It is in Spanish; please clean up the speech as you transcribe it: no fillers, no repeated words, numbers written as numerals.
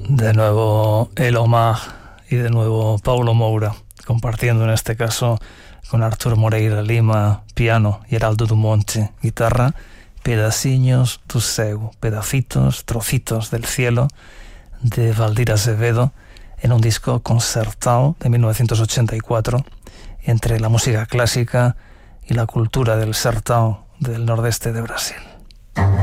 De nuevo el Omar y de nuevo Paulo Moura, compartiendo en este caso con Artur Moreira Lima, piano, y Heraldo Dumonte, guitarra, Pedaciños do Céu, pedacitos, trocitos del cielo, de Valdir Azevedo, en un disco concertado de 1984 entre la música clásica y la cultura del sertão del nordeste de Brasil.